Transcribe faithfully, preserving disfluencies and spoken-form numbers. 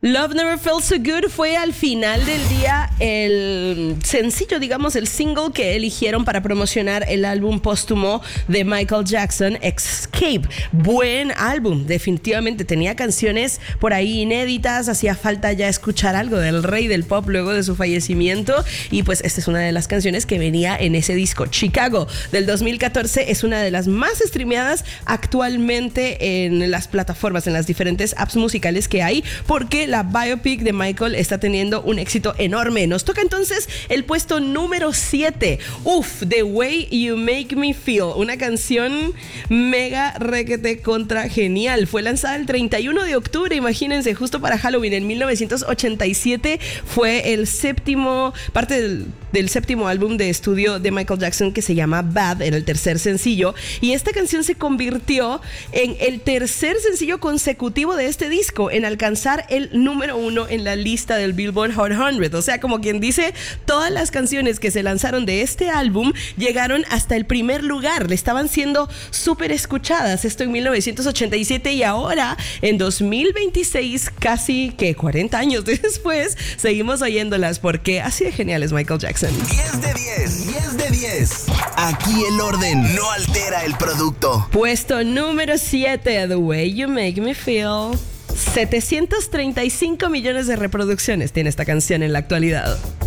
Love Never Felt So Good fue al final del día el sencillo, digamos, el single que eligieron para promocionar el álbum póstumo de Michael Jackson, Escape. Buen álbum, definitivamente. Tenía canciones por ahí inéditas, hacía falta ya escuchar algo del rey del pop luego de su fallecimiento, y pues esta es una de las canciones que venía en ese disco. Chicago, del dos mil catorce, es una de las más streameadas actualmente en las plataformas, en las diferentes apps musicales que hay, porque la biopic de Michael está teniendo un éxito enorme. Nos toca entonces el puesto número siete. Uf, The Way You Make Me Feel, una canción mega requete contra genial. Fue lanzada el treinta y uno de octubre, imagínense, justo para Halloween en mil novecientos ochenta y siete. Fue el séptimo, parte del, del séptimo álbum de estudio de Michael Jackson, que se llama Bad, era el tercer sencillo, y esta canción se convirtió en el tercer sencillo consecutivo de este disco en alcanzar el número uno en la lista del Billboard Hot cien. O sea, como quien dice, todas las canciones que se lanzaron de este álbum llegaron hasta el primer lugar, le estaban siendo súper escuchadas. Esto en mil novecientos ochenta y siete, y ahora en dos mil veintiséis, casi que cuarenta años después, seguimos oyéndolas porque así de genial es Michael Jackson. diez de diez, diez de diez. Aquí el orden no altera el producto. Puesto número siete, The Way You Make Me Feel. setecientos treinta y cinco millones de reproducciones tiene esta canción en la actualidad.